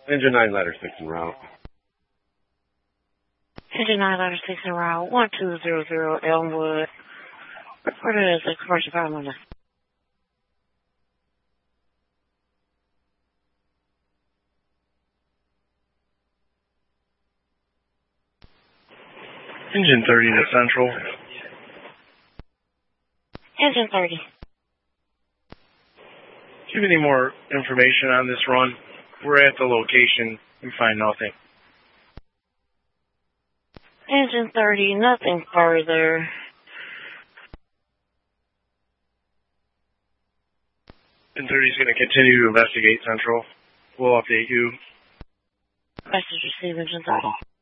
Engine 9, ladder 6 en route. Engine 9, ladder 6 en route, 1200 Elmwood. What is it? Commercial Power. Engine 30 to Central. Engine 30. Do you have any more information on this run? We're at the location. We find nothing. Engine 30, nothing further. Engine 30 is going to continue to investigate Central. We'll update you. Message received, Engine 30.